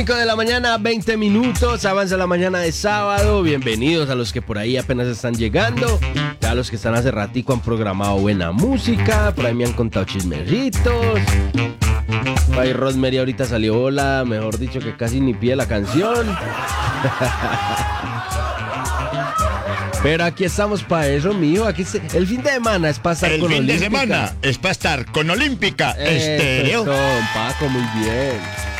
5 de la mañana, 20 minutos, avanza la mañana de sábado. Bienvenidos a los que por ahí apenas están llegando, ya los que están hace ratico han programado buena música, por ahí me han contado chismecitos. By Rosemary ahorita salió hola, mejor dicho que casi ni pide la canción. Pero aquí estamos para eso, mijo. El fin de semana es para estar con Olímpica. El fin de semana es para estar con Olímpica Estéreo. Paco, muy bien.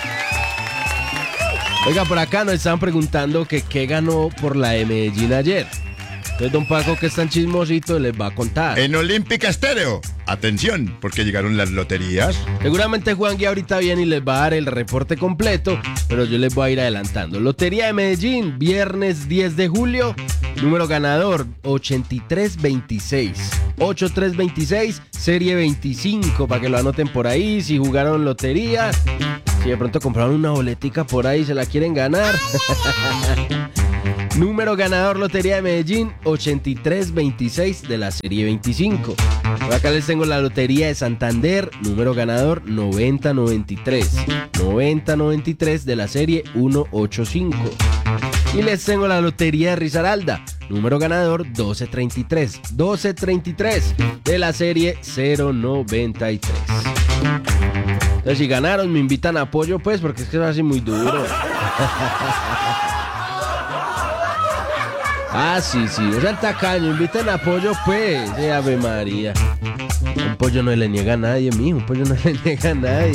Oiga, por acá nos estaban preguntando que qué ganó por la de Medellín ayer. Entonces, don Paco, que es tan chismosito, les va a contar. En Olímpica Estéreo, atención, porque llegaron las loterías. Seguramente Juan Guía ahorita viene y les va a dar el reporte completo, pero yo les voy a ir adelantando. Lotería de Medellín, viernes 10 de julio, número ganador 8326. 8326, serie 25, para que lo anoten por ahí, si jugaron lotería, si de pronto compraron una boletica por ahí y se la quieren ganar. Número ganador, Lotería de Medellín, 8326 de la serie 25. Por acá les tengo la Lotería de Santander, número ganador 9093. 9093 de la serie 185. Y les tengo la Lotería de Risaralda, número ganador 1233. 1233 de la serie 093. Entonces, si ganaron, me invitan a apoyo, pues, porque es que es así muy duro. Ah, sí, o sea, el tacaño, invitan a pollo, pues, Ave María. Un pollo no le niega a nadie, mijo, un pollo no le niega a nadie.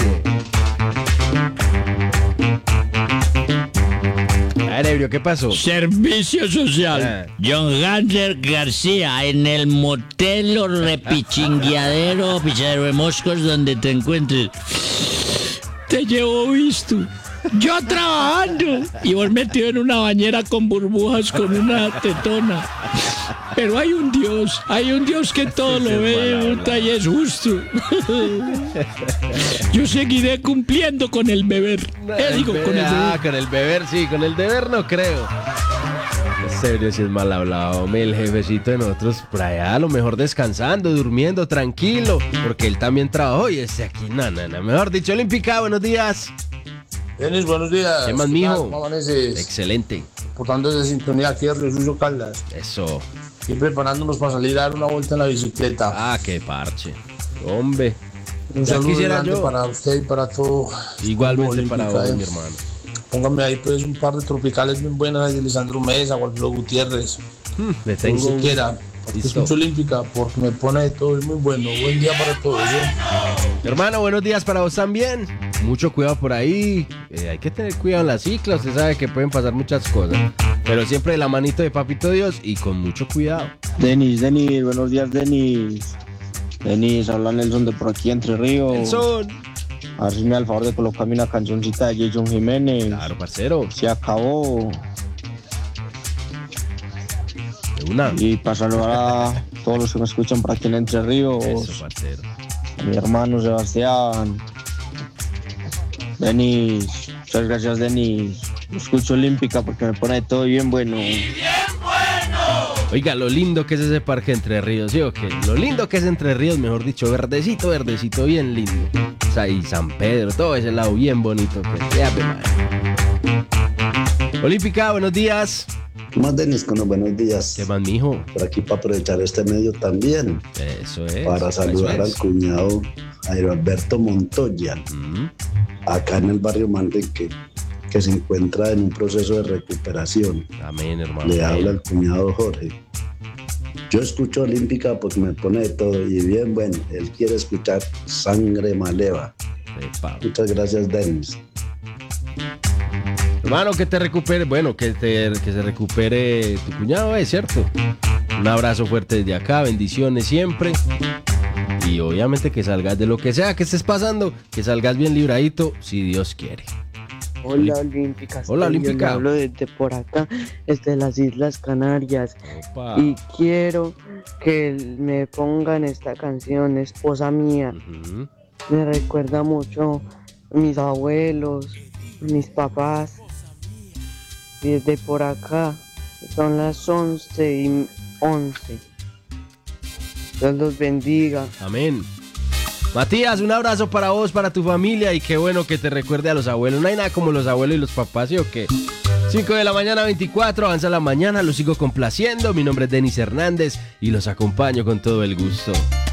A ver, Ebrio, ¿qué pasó? Servicio social. John Hunter García, en el motel o repichingueadero, pichadero de moscos donde te encuentres. Te llevo visto. Yo trabajando y vos metido en una bañera con burbujas con una tetona. Pero hay un Dios que todo lo ve y es justo. Yo seguiré cumpliendo con el beber. Con el beber, sí, con el deber no creo. En serio, si es mal hablado, el jefecito de nosotros por allá, a lo mejor descansando, durmiendo, tranquilo, porque él también trabajó y aquí, no, mejor dicho, Olímpica, buenos días. Denis, buenos días. ¿Qué más, mijo? ¿Cómo amaneces? Excelente. Portando esa sintonía aquí de Jesús Caldas. Eso. Y preparándonos para salir a dar una vuelta en la bicicleta. Ah, qué parche. Hombre. Un saludo grande para usted y para todo. Igualmente para vos, mi hermano. Póngame ahí pues un par de tropicales bien buenas de Lisandro Mesa, Alfredo Gutiérrez. Le tengo si quiera. Escucho Olímpica porque me pone de todo, es muy bueno. Buen día para todos. Hermano, buenos días para vos también. Mucho cuidado por ahí. Hay que tener cuidado en la cicla. Usted sabe que pueden pasar muchas cosas. Pero siempre de la manito de Papito Dios y con mucho cuidado. Denis, buenos días, Denis. Denis, habla Nelson de por aquí, Entre Ríos. Nelson. A ver si me da el favor de colocarme una cancioncita de Jason Jiménez. Claro, parcero. Se acabó. Una. Y para saludar a todos los que me escuchan por aquí en Entre Ríos. Eso, parcero. A mi hermano Sebastián. Denis, muchas gracias, Denis. Escucho Olímpica porque me pone todo bien bueno. Oiga, lo lindo que es ese parque Entre Ríos, ¿sí o qué? Lo lindo que es Entre Ríos, mejor dicho, verdecito, bien lindo. O sea, y San Pedro, todo ese lado bien bonito. Olímpica, buenos días. ¿Qué más, Denis? Con los buenos días. ¿Qué más, mijo? Por aquí para aprovechar este medio también. Eso es. Para saludar al cuñado Alberto Montoya, acá en el barrio Manrique, que se encuentra en un proceso de recuperación. Amén, hermano. Le habla el cuñado Jorge. Yo escucho Olímpica porque me pone de todo y bien bueno. Él quiere escuchar Sangre Maleva. Muchas gracias, Denis. Hermano, que te recupere, que se recupere tu cuñado, es cierto. Un abrazo fuerte desde acá, bendiciones siempre. Y obviamente que salgas de lo que sea que estés pasando, que salgas bien libradito, si Dios quiere. Hola, Olímpica. Hola, Olímpica. Hablo desde por acá, desde las Islas Canarias. Opa. Y quiero que me pongan esta canción, Esposa Mía. Me recuerda mucho a mis abuelos, mis papás. Y desde por acá son las 11:11. Dios los bendiga. Amén. Matías, un abrazo para vos, para tu familia y qué bueno que te recuerde a los abuelos. No hay nada como los abuelos y los papás, ¿sí o qué? 5 de la mañana, 24, avanza la mañana, los sigo complaciendo. Mi nombre es Denis Hernández y los acompaño con todo el gusto.